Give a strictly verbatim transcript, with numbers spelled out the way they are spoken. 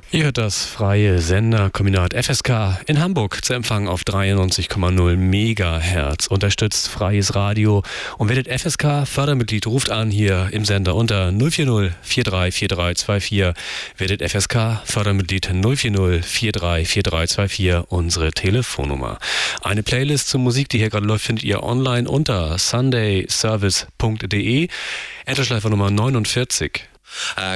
Ihr hört das freie Senderkombinat F S K in Hamburg zu empfangen auf dreiundneunzig Komma null Megahertz. Unterstützt freies Radio und werdet F S K-Fördermitglied. Ruft an hier im Sender unter null vier null vier drei vier drei zwei vier. Werdet F S K-Fördermitglied null vier null vier drei vier drei zwei vier, unsere Telefonnummer. Eine Playlist zur Musik, die hier gerade läuft, findet ihr online unter sunday service punkt de. Endlosschleifer Nummer neunundvierzig. I